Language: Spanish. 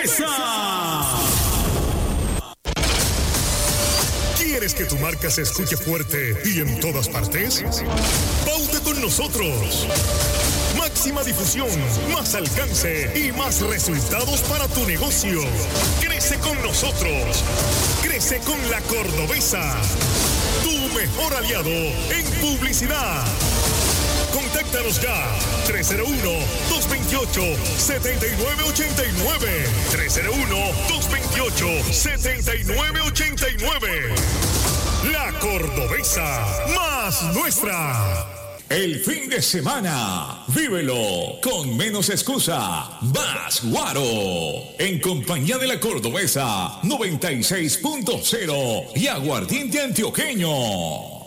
Cordobesa. ¿Quieres que tu marca se escuche fuerte y en todas partes? Pauta con nosotros. Máxima difusión, más alcance y más resultados para tu negocio. Crece con nosotros. Crece con La Cordobesa. Tu mejor aliado en publicidad. Contáctanos ya. 301-228-7989. 301-228-7989. La Cordobesa, más nuestra. El fin de semana, vívelo con menos excusa, más Guaro, en compañía de La Cordobesa 96.0 y Aguardiente Antioqueño.